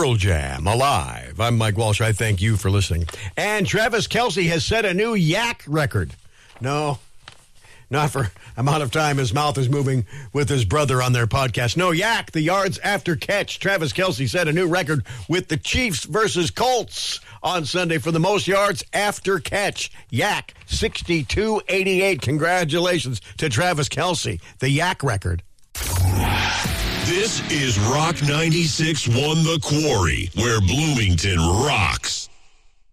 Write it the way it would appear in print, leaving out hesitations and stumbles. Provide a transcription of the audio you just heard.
Pearl Jam, Alive. I'm Mike Walsh. I thank you for listening. And Travis Kelce has set a new yak record. No, not for amount of time his mouth is moving with his brother on their podcast. No, yak, the yards after catch. Travis Kelce set a new record with the Chiefs versus Colts on Sunday for the most yards after catch. Yak, 62-88. Congratulations to Travis Kelce, the yak record. This is Rock 96.1 The Quarry, where Bloomington rocks.